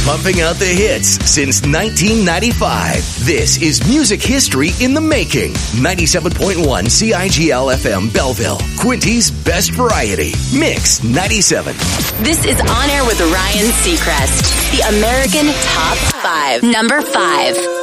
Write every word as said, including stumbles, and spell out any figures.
Pumping out the hits since nineteen ninety-five. This is Music History in the Making. ninety-seven point one C I G L F M Belleville. Quinty's Best Variety. Mix ninety-seven. This is On Air with Ryan Seacrest. The American Top five. Number five.